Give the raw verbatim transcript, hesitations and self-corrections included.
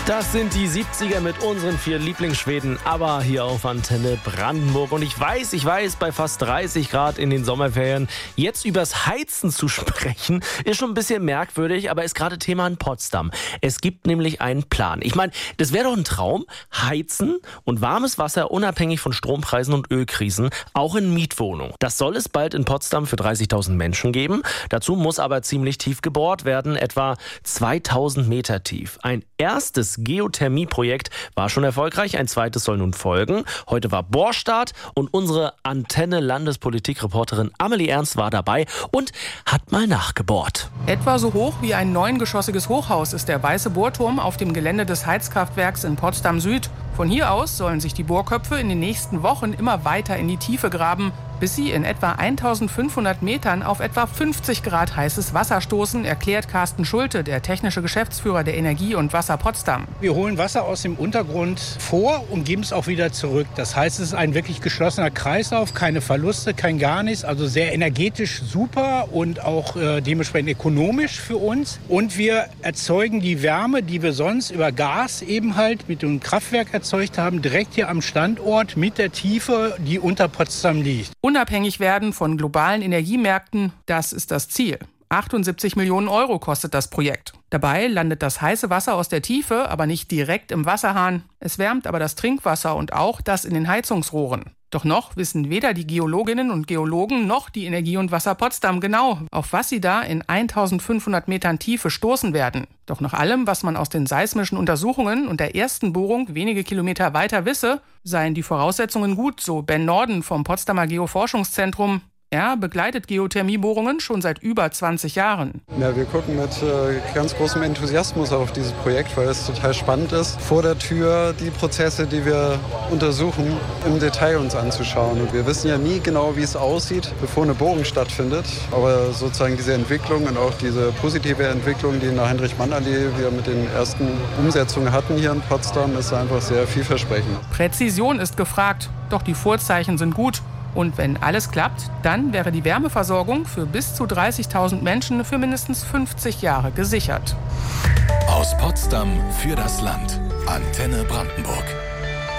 Das sind die siebziger mit unseren vier Lieblingsschweden, aber hier auf Antenne Brandenburg. Und ich weiß, ich weiß, bei fast dreißig Grad in den Sommerferien jetzt übers Heizen zu sprechen, ist schon ein bisschen merkwürdig, aber ist gerade Thema in Potsdam. Es gibt nämlich einen Plan. Ich meine, das wäre doch ein Traum, heizen und warmes Wasser unabhängig von Strompreisen und Ölkrisen, auch in Mietwohnungen. Das soll es bald in Potsdam für dreißigtausend Menschen geben. Dazu muss aber ziemlich tief gebohrt werden, etwa zweitausend Meter tief. Ein erstes Geothermieprojekt war schon erfolgreich, ein zweites soll nun folgen. Heute war Bohrstart und unsere Antenne-Landespolitik-Reporterin Amelie Ernst war dabei und hat mal nachgebohrt. Etwa so hoch wie ein neungeschossiges Hochhaus ist der weiße Bohrturm auf dem Gelände des Heizkraftwerks in Potsdam Süd. Von hier aus sollen sich die Bohrköpfe in den nächsten Wochen immer weiter in die Tiefe graben, bis sie in etwa eintausendfünfhundert Metern auf etwa fünfzig Grad heißes Wasser stoßen, erklärt Carsten Schulte, der technische Geschäftsführer der Energie und Wasser Potsdam. Wir holen Wasser aus dem Untergrund vor und geben es auch wieder zurück. Das heißt, es ist ein wirklich geschlossener Kreislauf, keine Verluste, kein gar nichts. Also sehr energetisch super und auch äh, dementsprechend ökonomisch für uns. Und wir erzeugen die Wärme, die wir sonst über Gas eben halt mit dem Kraftwerk erzeugt haben, direkt hier am Standort mit der Tiefe, die unter Potsdam liegt. Unabhängig werden von globalen Energiemärkten, das ist das Ziel. achtundsiebzig Millionen Euro kostet das Projekt. Dabei landet das heiße Wasser aus der Tiefe, aber nicht direkt im Wasserhahn. Es wärmt aber das Trinkwasser und auch das in den Heizungsrohren. Doch noch wissen weder die Geologinnen und Geologen noch die Energie und Wasser Potsdam genau, auf was sie da in eintausendfünfhundert Metern Tiefe stoßen werden. Doch nach allem, was man aus den seismischen Untersuchungen und der ersten Bohrung wenige Kilometer weiter wisse, seien die Voraussetzungen gut, so Ben Norden vom Potsdamer Geoforschungszentrum. Er begleitet Geothermiebohrungen schon seit über zwanzig Jahren. Ja, wir gucken mit äh, ganz großem Enthusiasmus auf dieses Projekt, weil es total spannend ist, vor der Tür die Prozesse, die wir untersuchen, im Detail uns anzuschauen. Und wir wissen ja nie genau, wie es aussieht, bevor eine Bohrung stattfindet. Aber sozusagen diese Entwicklung und auch diese positive Entwicklung, die in der Heinrich-Mann-Allee wir mit den ersten Umsetzungen hatten hier in Potsdam, ist einfach sehr vielversprechend. Präzision ist gefragt, doch die Vorzeichen sind gut. Und wenn alles klappt, dann wäre die Wärmeversorgung für bis zu dreißigtausend Menschen für mindestens fünfzig Jahre gesichert. Aus Potsdam für das Land. Antenne Brandenburg.